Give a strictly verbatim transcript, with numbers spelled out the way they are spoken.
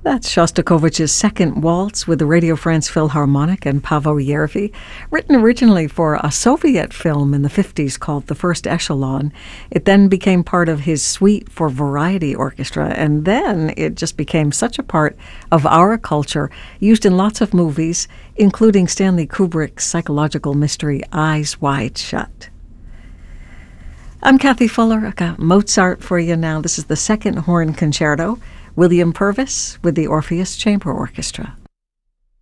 That's Shostakovich's Second Waltz with the Radio France Philharmonic and Paavo Järvi, written originally for a Soviet film in the fifties called The First Echelon. It then became part of his suite for variety orchestra, and then it just became such a part of our culture, used in lots of movies, including Stanley Kubrick's psychological mystery Eyes Wide Shut. I'm Kathy Fuller. I got Mozart for you now. This is the Second Horn Concerto. William Purvis with the Orpheus Chamber Orchestra.